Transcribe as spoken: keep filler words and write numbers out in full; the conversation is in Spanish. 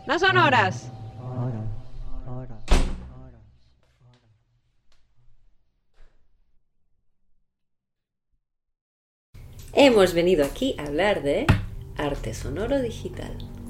No son horas. Ahora, ahora, ahora. Hemos venido aquí a hablar de arte sonoro digital.